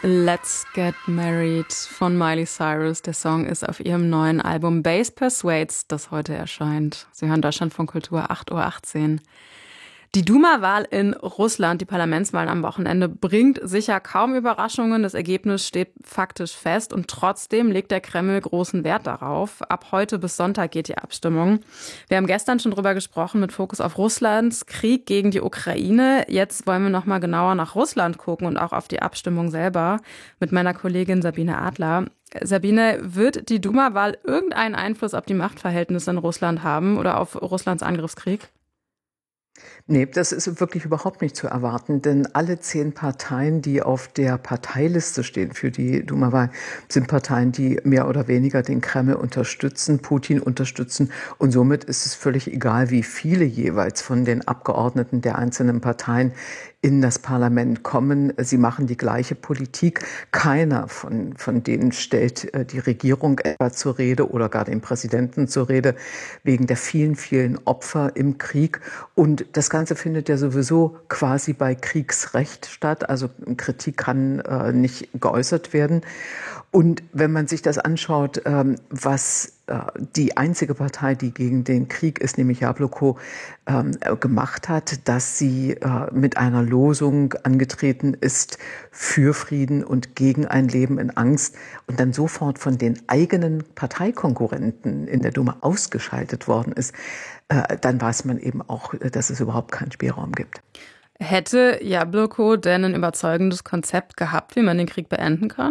Let's Get Married von Miley Cyrus. Der Song ist auf ihrem neuen Album Bass Persuades, das heute erscheint. Sie hören Deutschlandfunk Kultur, 8:18 Uhr. Die Duma-Wahl in Russland, die Parlamentswahl am Wochenende, bringt sicher kaum Überraschungen. Das Ergebnis steht faktisch fest und trotzdem legt der Kreml großen Wert darauf. Ab heute bis Sonntag geht die Abstimmung. Wir haben gestern schon drüber gesprochen mit Fokus auf Russlands Krieg gegen die Ukraine. Jetzt wollen wir noch mal genauer nach Russland gucken und auch auf die Abstimmung selber mit meiner Kollegin Sabine Adler. Sabine, wird die Duma-Wahl irgendeinen Einfluss auf die Machtverhältnisse in Russland haben oder auf Russlands Angriffskrieg? Nee, das ist wirklich überhaupt nicht zu erwarten, denn alle 10 Parteien, die auf der Parteiliste stehen für die Duma-Wahl, sind Parteien, die mehr oder weniger den Kreml unterstützen, Putin unterstützen, und somit ist es völlig egal, wie viele jeweils von den Abgeordneten der einzelnen Parteien in das Parlament kommen. Sie machen die gleiche Politik. Keiner von denen stellt die Regierung etwa zur Rede oder gar den Präsidenten zur Rede wegen der vielen, vielen Opfer im Krieg. Und das Ganze findet ja sowieso quasi bei Kriegsrecht statt. Also Kritik kann nicht geäußert werden. Und wenn man sich das anschaut, was die einzige Partei, die gegen den Krieg ist, nämlich Jabloko, gemacht hat, dass sie mit einer Losung angetreten ist für Frieden und gegen ein Leben in Angst und dann sofort von den eigenen Parteikonkurrenten in der Duma ausgeschaltet worden ist, dann weiß man eben auch, dass es überhaupt keinen Spielraum gibt. Hätte Jabloko denn ein überzeugendes Konzept gehabt, wie man den Krieg beenden kann?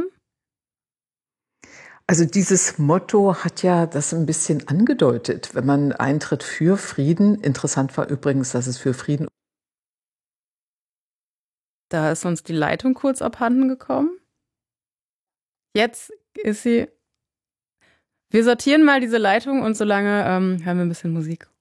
Also dieses Motto hat ja das ein bisschen angedeutet, wenn man eintritt für Frieden. Interessant war übrigens, dass es für Frieden. Da ist uns die Leitung kurz abhanden gekommen. Jetzt ist sie. Wir sortieren mal diese Leitung und solange hören wir ein bisschen Musik.